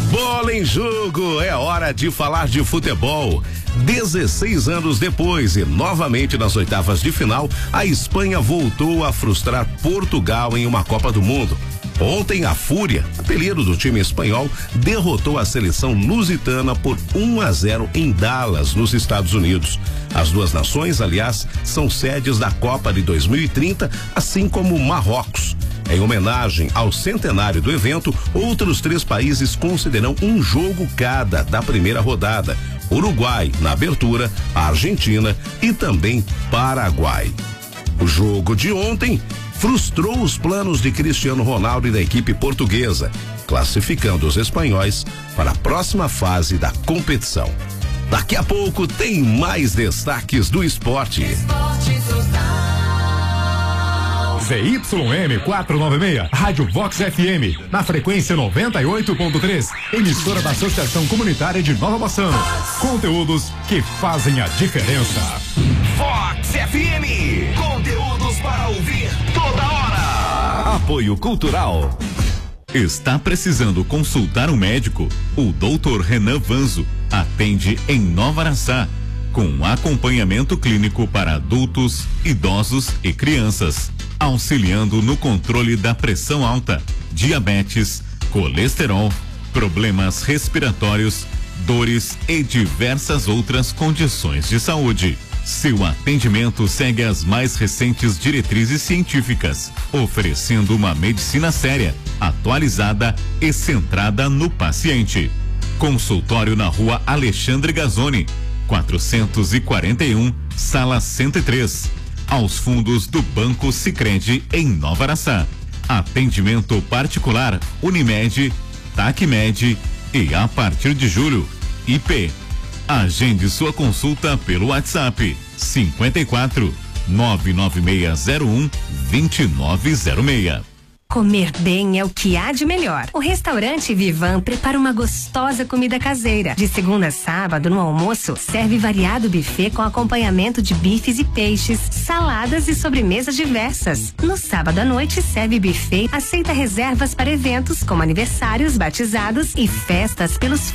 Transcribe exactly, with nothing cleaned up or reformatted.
Bola em jogo, é hora de falar de futebol. dezesseis anos depois e novamente nas oitavas de final, a Espanha voltou a frustrar Portugal em uma Copa do Mundo. Ontem a Fúria, apelido do time espanhol, derrotou a seleção lusitana por um a zero em Dallas, nos Estados Unidos. As duas nações, aliás, são sedes da Copa de dois mil e trinta, assim como Marrocos. Em homenagem ao centenário do evento, outros três países concederão um jogo cada da primeira rodada: Uruguai na abertura, a Argentina e também Paraguai. O jogo de ontem frustrou os planos de Cristiano Ronaldo e da equipe portuguesa, classificando os espanhóis para a próxima fase da competição. Daqui a pouco tem mais destaques do esporte. Z Y M quatrocentos e noventa e seis, Rádio Vox F M, na frequência noventa e oito ponto três, emissora da Associação Comunitária de Nova Bassano. Conteúdos que fazem a diferença. Vox F M, conteúdos para ouvir toda hora. Apoio Cultural. Está precisando consultar um médico? O doutor Renan Vanzo atende em Nova Araçá, com acompanhamento clínico para adultos, idosos e crianças, auxiliando no controle da pressão alta, diabetes, colesterol, problemas respiratórios, dores e diversas outras condições de saúde. Seu atendimento segue as mais recentes diretrizes científicas, oferecendo uma medicina séria, atualizada e centrada no paciente. Consultório na Rua Alexandre Gazzoni, quatrocentos e quarenta e um, sala cento e três, aos fundos do Banco Sicredi em Nova Araçá. Atendimento particular Unimed, Tacmed e a partir de julho, I P. Agende sua consulta pelo WhatsApp cinquenta e quatro, nove nove seis zero um, dois nove zero seis. Comer bem é o que há de melhor. O restaurante Vivan prepara uma gostosa comida caseira. De segunda a sábado, no almoço, serve variado buffet com acompanhamento de bifes e peixes, saladas e sobremesas diversas. No sábado à noite, serve buffet, aceita reservas para eventos como aniversários, batizados e festas pelos